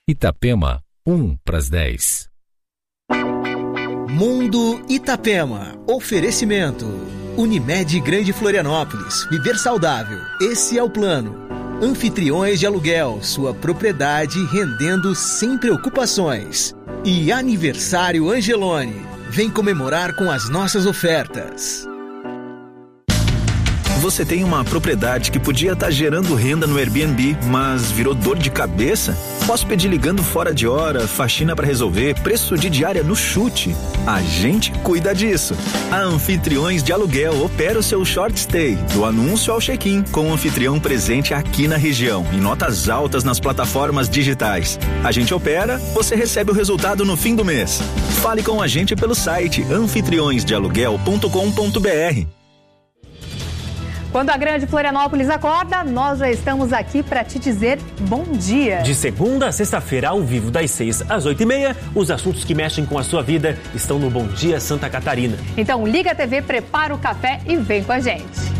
Itapema, 1:10. Mundo Itapema. Oferecimento. Unimed Grande Florianópolis. Viver saudável. Esse é o plano. Anfitriões de aluguel. Sua propriedade rendendo sem preocupações. E Aniversário Angelone. Vem comemorar com as nossas ofertas. Você tem uma propriedade que podia estar gerando renda no Airbnb, mas virou dor de cabeça? Hóspede ligando fora de hora, faxina para resolver, preço de diária no chute. A gente cuida disso. A Anfitriões de Aluguel opera o seu short stay, do anúncio ao check-in, com o anfitrião presente aqui na região, em notas altas nas plataformas digitais. A gente opera, você recebe o resultado no fim do mês. Fale com a gente pelo site anfitriõesdealuguel.com.br. Quando a Grande Florianópolis acorda, nós já estamos aqui para te dizer bom dia. De segunda a sexta-feira, ao vivo, das 6 às 8h30, os assuntos que mexem com a sua vida estão no Bom Dia Santa Catarina. Então liga a TV, prepara o café e vem com a gente.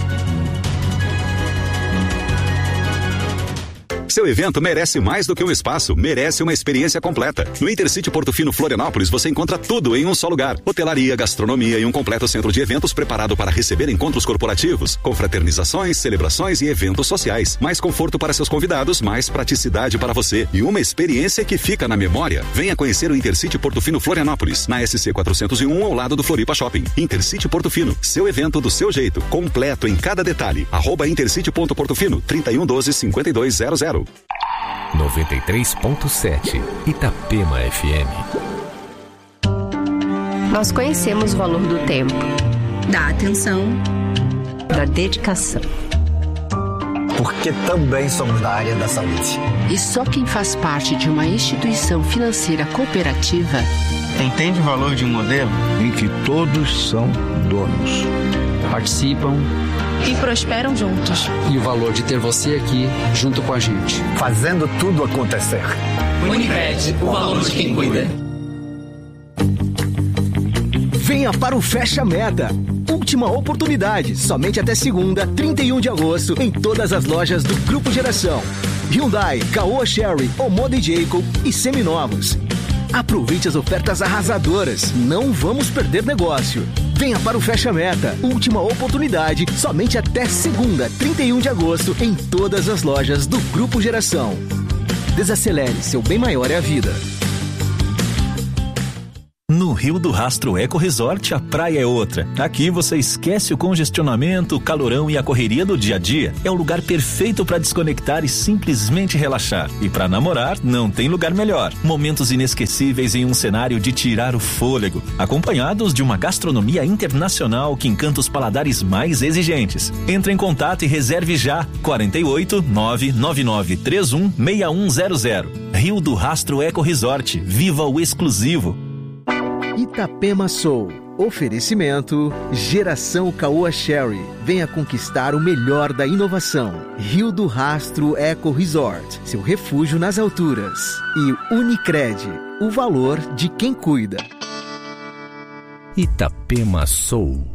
Seu evento merece mais do que um espaço, merece uma experiência completa. No Intercity Porto Fino Florianópolis, você encontra tudo em um só lugar. Hotelaria, gastronomia e um completo centro de eventos preparado para receber encontros corporativos, confraternizações, celebrações e eventos sociais. Mais conforto para seus convidados, mais praticidade para você e uma experiência que fica na memória. Venha conhecer o Intercity Porto Fino Florianópolis, na SC 401, ao lado do Floripa Shopping. Intercity Porto Fino, seu evento do seu jeito, completo em cada detalhe. @intercity.portofino, 3112-5200. 93.7 Itapema FM. Nós conhecemos o valor do tempo, da atenção, da dedicação. Porque também somos da área da saúde. E só quem faz parte de uma instituição financeira cooperativa entende o valor de um modelo em que todos são donos, participam e prosperam juntos. E o valor de ter você aqui junto com a gente, fazendo tudo acontecer. Unicred, o valor de quem cuida. Venha para o Fecha Meta. Última oportunidade, somente até segunda, 31 de agosto, em todas as lojas do Grupo Geração. Hyundai, Caoa Chery, Omoda e Jacob e seminovos. Aproveite as ofertas arrasadoras. Não vamos perder negócio. Venha para o Fecha Meta. Última oportunidade, somente até segunda, 31 de agosto, em todas as lojas do Grupo Geração. Desacelere, seu bem maior é a vida. No Rio do Rastro Eco Resort, a praia é outra. Aqui você esquece o congestionamento, o calorão e a correria do dia a dia. É o lugar perfeito para desconectar e simplesmente relaxar. E para namorar, não tem lugar melhor. Momentos inesquecíveis em um cenário de tirar o fôlego, acompanhados de uma gastronomia internacional que encanta os paladares mais exigentes. Entre em contato e reserve já. 48 999 31 6100. Rio do Rastro Eco Resort. Viva o exclusivo. Itapema Soul. Oferecimento Geração Caoa Chery. Venha conquistar o melhor da inovação. Rio do Rastro Eco Resort. Seu refúgio nas alturas. E Unicred. O valor de quem cuida. Itapema Soul.